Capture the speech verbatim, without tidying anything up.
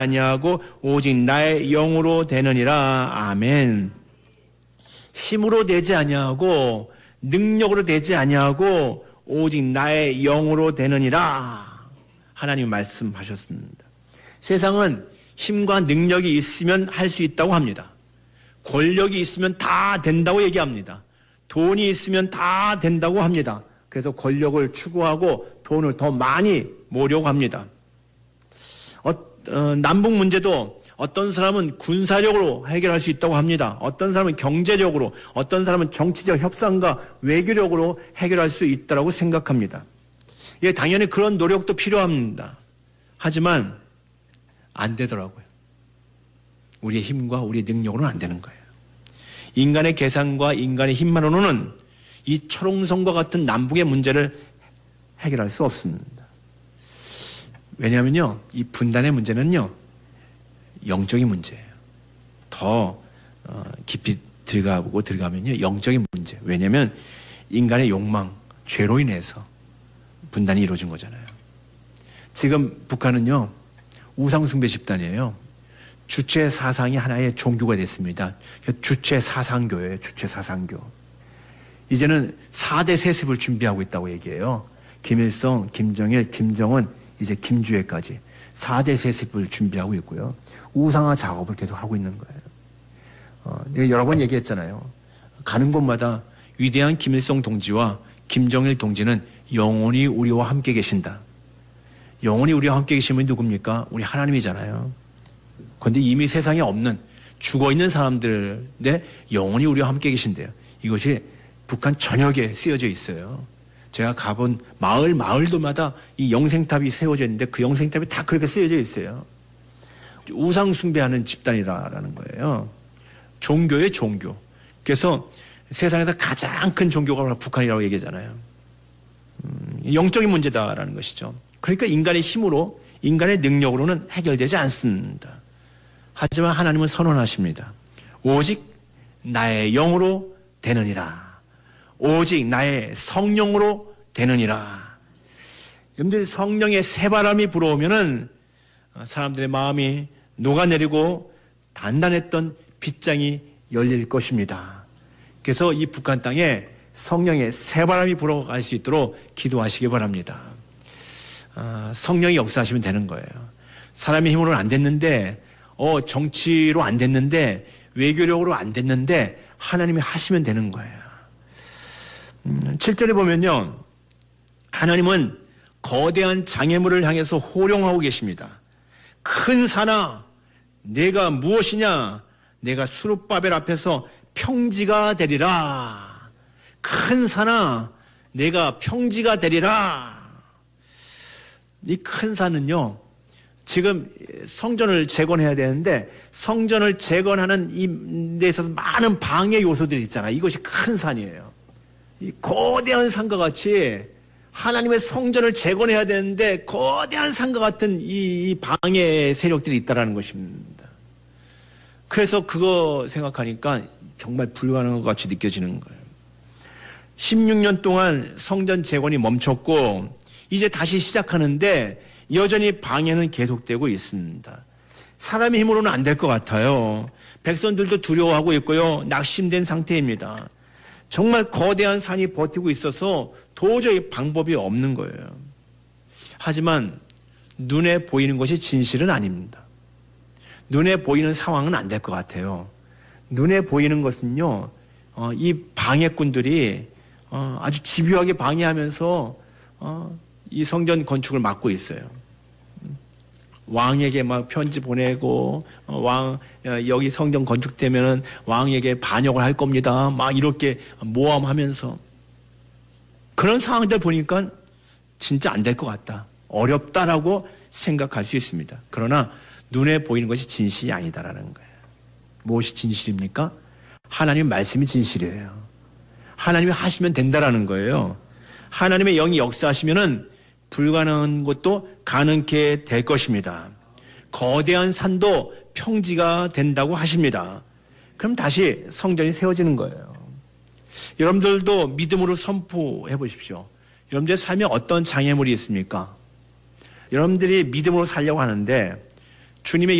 아니하고 오직 나의 영으로 되느니라. 아멘. 힘으로 되지 아니하고 능력으로 되지 아니하고 오직 나의 영으로 되느니라. 하나님 말씀하셨습니다. 세상은 힘과 능력이 있으면 할 수 있다고 합니다. 권력이 있으면 다 된다고 얘기합니다. 돈이 있으면 다 된다고 합니다. 그래서 권력을 추구하고 돈을 더 많이 모으려고 합니다. 어, 어, 남북 문제도 어떤 사람은 군사력으로 해결할 수 있다고 합니다. 어떤 사람은 경제력으로, 어떤 사람은 정치적 협상과 외교력으로 해결할 수 있다고 생각합니다. 예, 당연히 그런 노력도 필요합니다. 하지만 안 되더라고요. 우리의 힘과 우리의 능력으로는 안 되는 거예요. 인간의 계산과 인간의 힘만으로는 이 철옹성과 같은 남북의 문제를 해결할 수 없습니다. 왜냐하면요, 이 분단의 문제는요, 영적인 문제예요. 더 어, 깊이 들어가고 들어가면요, 영적인 문제. 왜냐하면 인간의 욕망, 죄로 인해서 분단이 이루어진 거잖아요. 지금 북한은요, 우상숭배 집단이에요. 주체 사상이 하나의 종교가 됐습니다. 주체 사상교예요. 주체 사상교. 이제는 사 대 세습을 준비하고 있다고 얘기해요. 김일성, 김정일, 김정은, 이제 김주애까지 사 대 세습을 준비하고 있고요. 우상화 작업을 계속 하고 있는 거예요. 어, 내가 여러 번 얘기했잖아요. 가는 곳마다 위대한 김일성 동지와 김정일 동지는 영원히 우리와 함께 계신다. 영원히 우리와 함께 계시면 누굽니까? 우리 하나님이잖아요. 그런데 이미 세상에 없는 죽어있는 사람들인데 영원히 우리와 함께 계신대요. 이것이 북한 전역에 쓰여져 있어요. 제가 가본 마을 마을도마다 이 영생탑이 세워져 있는데 그 영생탑이 다 그렇게 쓰여져 있어요. 우상 숭배하는 집단이라는 거예요. 종교의 종교. 그래서 세상에서 가장 큰 종교가 북한이라고 얘기하잖아요. 음, 영적인 문제다라는 것이죠. 그러니까 인간의 힘으로, 인간의 능력으로는 해결되지 않습니다. 하지만 하나님은 선언하십니다. 오직 나의 영으로 되느니라. 오직 나의 성령으로 되느니라. 여러분들, 성령의 새바람이 불어오면은 사람들의 마음이 녹아내리고 단단했던 빗장이 열릴 것입니다. 그래서 이 북한 땅에 성령의 새바람이 불어갈 수 있도록 기도하시기 바랍니다. 아, 성령이 역사하시면 되는 거예요. 사람의 힘으로는 안 됐는데, 어, 정치로 안 됐는데, 외교력으로 안 됐는데 하나님이 하시면 되는 거예요. 음, 칠 절에 보면요, 하나님은 거대한 장애물을 향해서 호령하고 계십니다. 큰 산아, 내가 무엇이냐? 내가 수룹바벨 앞에서 평지가 되리라. 큰 산아, 내가 평지가 되리라. 이 큰 산은요, 지금 성전을 재건해야 되는데 성전을 재건하는 이 데 있어서 많은 방해 요소들이 있잖아요. 이것이 큰 산이에요. 이 거대한 산과 같이 하나님의 성전을 재건해야 되는데 거대한 산과 같은 이 방해 세력들이 있다는 것입니다. 그래서 그거 생각하니까 정말 불가능한 것 같이 느껴지는 거예요. 십육 년 동안 성전 재건이 멈췄고 이제 다시 시작하는데 여전히 방해는 계속되고 있습니다. 사람의 힘으로는 안 될 것 같아요. 백성들도 두려워하고 있고요. 낙심된 상태입니다. 정말 거대한 산이 버티고 있어서 도저히 방법이 없는 거예요. 하지만 눈에 보이는 것이 진실은 아닙니다. 눈에 보이는 상황은 안 될 것 같아요. 눈에 보이는 것은요, 어, 이 방해꾼들이 어, 아주 집요하게 방해하면서 어, 이 성전 건축을 막고 있어요. 왕에게 막 편지 보내고 어, 왕 여기 성전 건축되면은 왕에게 반역을 할 겁니다. 막 이렇게 모함하면서 그런 상황들 보니까 진짜 안 될 것 같다. 어렵다라고 생각할 수 있습니다. 그러나 눈에 보이는 것이 진실이 아니다라는 거예요. 무엇이 진실입니까? 하나님 말씀이 진실이에요. 하나님이 하시면 된다라는 거예요. 하나님의 영이 역사하시면은 불가능한 것도 가능케 될 것입니다. 거대한 산도 평지가 된다고 하십니다. 그럼 다시 성전이 세워지는 거예요. 여러분들도 믿음으로 선포해 보십시오. 여러분들의 삶에 어떤 장애물이 있습니까? 여러분들이 믿음으로 살려고 하는데 주님의